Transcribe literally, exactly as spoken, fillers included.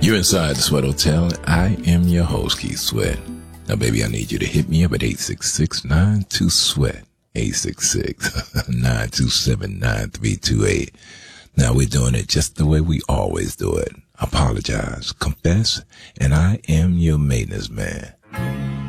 You're inside the Sweat Hotel. I am your host, Keith Sweat. Now, baby, I need you to hit me up at eight six six, nine two, sweat. eight six six, nine two seven, nine three two eight. Now, we're doing it just the way we always do it. Apologize, confess, and I am your maintenance man.